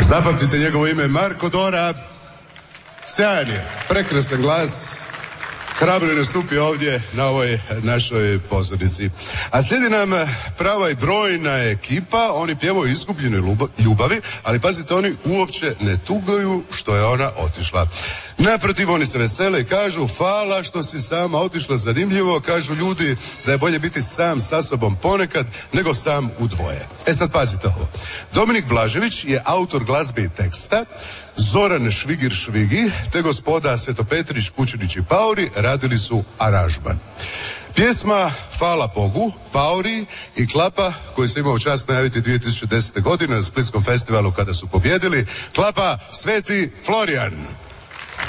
Zapamtite njegovo ime, Marko Dora. Sjajan je, prekrasan glas. Hrabro je nastupio ovdje na ovoj našoj pozornici. A slijedi nam prava i brojna ekipa. Oni pjevaju izgubljene ljubavi, ali pazite, oni uopće ne tugaju što je ona otišla. Naprotiv, oni se vesele i kažu: hvala što si sama otišla, zanimljivo. Kažu ljudi da je bolje biti sam sa sobom ponekad nego sam u dvoje. E sad pazite ovo. Dominik Blažević je autor glazbe i teksta, Zoran Švigir-Švigi te gospoda Svetopetrić, Kučinić i Pauri radili su aranžman. Pjesma Hvala Bogu, Pauri i Klapa, koji se imao čast najaviti 2010. godine na Splitskom festivalu kada su pobjedili, Klapa Sveti Florijan.